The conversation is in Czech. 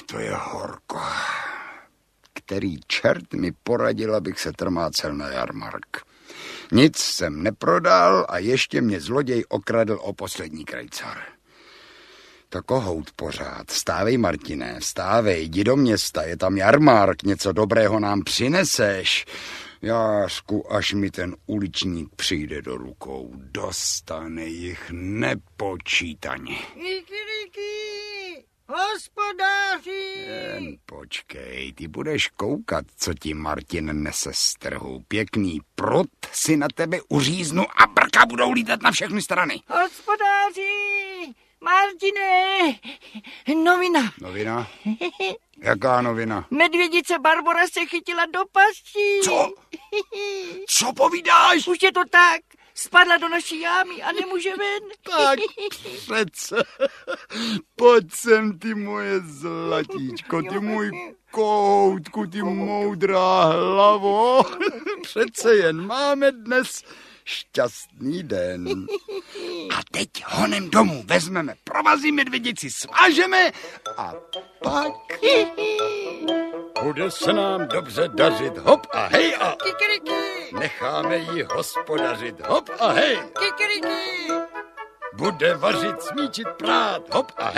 to je horko. Který čert mi poradil, abych se trmácel na jarmark. Nic jsem neprodal a ještě mě zloděj okradl o poslední krejcar. To kohout pořád. Vstávej, Martine, vstávej, jdi do města, je tam jarmark, něco dobrého nám přineseš. Jářku, až mi ten uličník přijde do rukou, dostane jich nepočítaně. Hospodáři! Jen počkej, ty budeš koukat, co ti Martin nese z trhu. Pěkný prut si na tebe uříznu a brka budou lítat na všechny strany. Hospodáři! Martine! Novina. Novina? Jaká novina? Medvědice Barbora se chytila do pasti. Co? Co povídáš? Už je to tak. Spadla do naší jámy a nemůže ven. Tak přece. Pojď sem, ty moje zlatíčko, ty můj koutku, ty moudrá hlavo. Přece jen máme dnes šťastný den. A teď honem domů vezmeme provazy, medvědici svážeme a pak bude se nám dobře dařit. Hop a hej a Kikiriki! necháme ji hospodařit. Hop a hej. Kikiriki! Bude vařit, smíčit, prát. Hop a hej.